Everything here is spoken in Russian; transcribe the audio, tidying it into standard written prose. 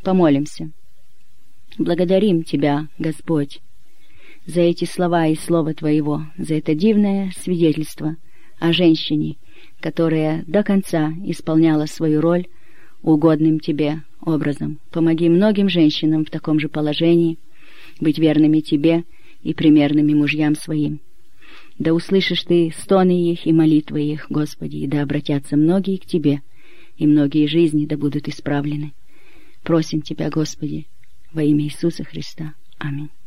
Помолимся. Благодарим Тебя, Господь, за эти слова и Слово Твоего, за это дивное свидетельство о женщине, которая до конца исполняла свою роль угодным Тебе образом. Помоги многим женщинам в таком же положении быть верными Тебе и примерными мужьям своим. Да услышишь Ты стоны их и молитвы их, Господи, и да обратятся многие к Тебе, и многие жизни да будут исправлены. Просим Тебя, Господи, во имя Иисуса Христа. Аминь.